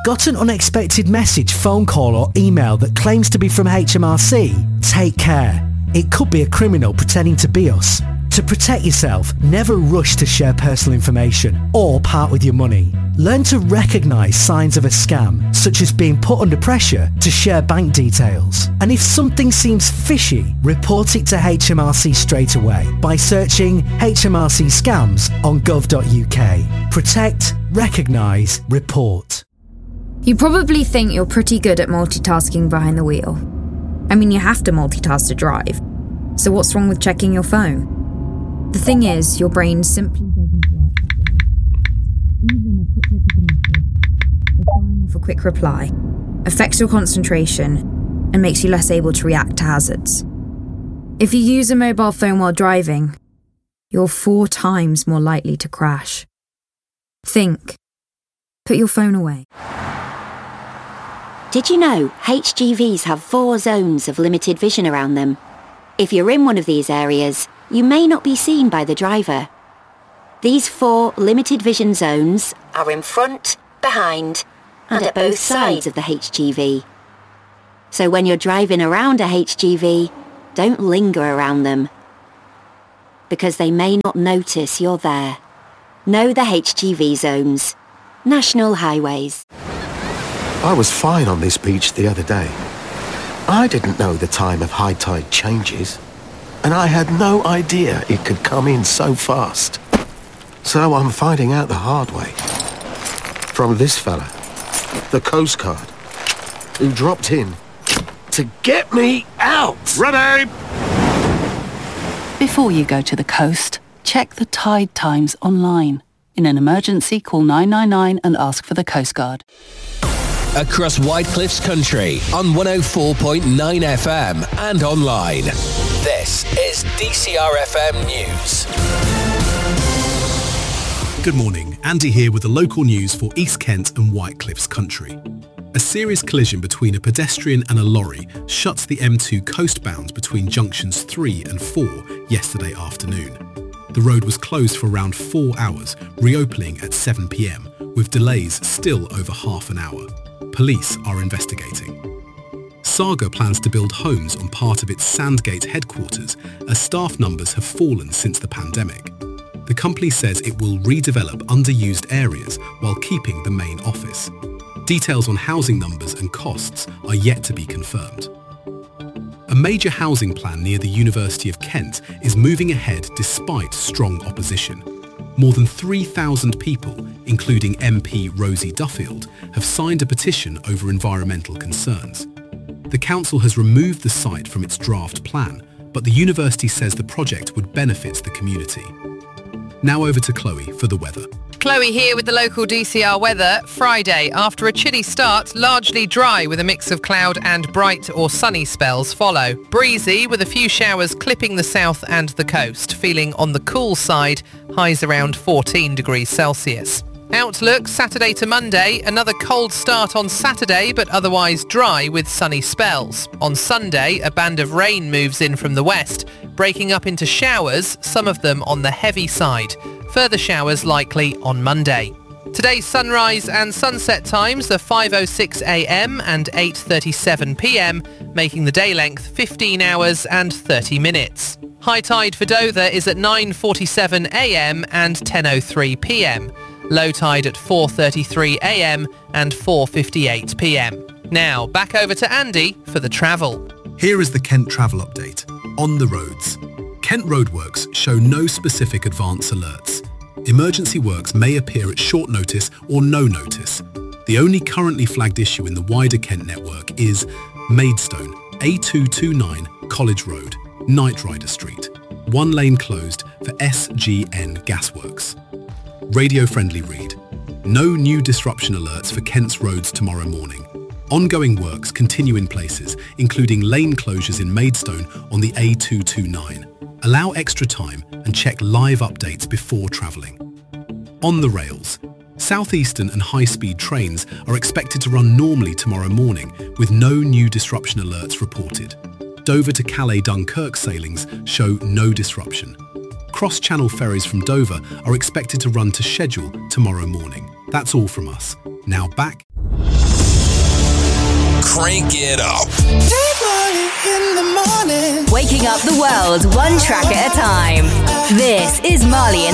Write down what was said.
Got an unexpected message, phone call or email that claims to be from HMRC? Take care. It could be a criminal pretending to be us. To protect yourself, never rush to share personal information or part with your money. Learn to recognise signs of a scam, such as being put under pressure to share bank details. And if something seems fishy, report it to HMRC straight away by searching HMRC scams on gov.uk. Protect, recognise, report. You probably think you're pretty good at multitasking behind the wheel. I mean, you have to multitask to drive. So what's wrong with checking your phone? The thing is, your brain simply doesn't work that way. Even a quick look at a message, or firing off a quick reply, affects your concentration and makes you less able to react to hazards. If you use a mobile phone while driving, you're 4 times more likely to crash. Think. Put your phone away. Did you know HGVs have 4 zones of limited vision around them? If you're in one of these areas, you may not be seen by the driver. These 4 limited vision zones are in front, behind, and at both sides of the HGV. So when you're driving around a HGV, don't linger around them, because they may not notice you're there. Know the HGV zones. National Highways. I was fine on this beach the other day. I didn't know the time of high tide changes, and I had no idea it could come in so fast. So I'm finding out the hard way. From this fella, the Coast Guard, who dropped in to get me out. Ready! Before you go to the coast, check the tide times online. In an emergency, call 999 and ask for the Coast Guard. Across Whitecliffs country on 104.9 FM and online. This is DCR FM News. Good morning, Andy here with the local news for East Kent and Whitecliffs country. A serious collision between a pedestrian and a lorry shuts the M2 coastbound between junctions 3 and 4 yesterday afternoon. The road was closed for around 4 hours, reopening at 7 p.m, with delays still over half an hour. Police are investigating. Saga plans to build homes on part of its Sandgate headquarters as staff numbers have fallen since the pandemic. The company says it will redevelop underused areas while keeping the main office. Details on housing numbers and costs are yet to be confirmed. A major housing plan near the University of Kent is moving ahead despite strong opposition. More than 3,000 people, including MP Rosie Duffield, have signed a petition over environmental concerns. The council has removed the site from its draft plan, but the university says the project would benefit the community. Now over to Chloe for the weather. Chloe here with the local DCR weather. Friday, after a chilly start, largely dry with a mix of cloud and bright or sunny spells follow. Breezy with a few showers clipping the south and the coast. Feeling on the cool side, highs around 14 degrees Celsius. Outlook, Saturday to Monday, another cold start on Saturday but otherwise dry with sunny spells. On Sunday, a band of rain moves in from the west, breaking up into showers, some of them on the heavy side. Further showers likely on Monday. Today's sunrise and sunset times are 5:06 a.m. and 8:37 p.m, making the day length 15 hours and 30 minutes. High tide for Dover is at 9:47 a.m. and 10:03 p.m. Low tide at 4:33 a.m. and 4:58 p.m. Now, back over to Andy for the travel. Here is the Kent travel update. On the roads. Kent roadworks show no specific advance alerts. Emergency works may appear at short notice or no notice. The only currently flagged issue in the wider Kent network is Maidstone, A229 College Road, Knight Rider Street. 1 lane closed for SGN Gasworks. Radio-friendly read. No new disruption alerts for Kent's roads tomorrow morning. Ongoing works continue in places, including lane closures in Maidstone on the A229. Allow extra time and check live updates before travelling. On the rails. Southeastern and high-speed trains are expected to run normally tomorrow morning with no new disruption alerts reported. Dover to Calais Dunkirk sailings show no disruption. Cross-channel ferries from Dover are expected to run to schedule tomorrow morning. That's all from us. Now back crank it up. Waking up the world one track at a time. This is Marley and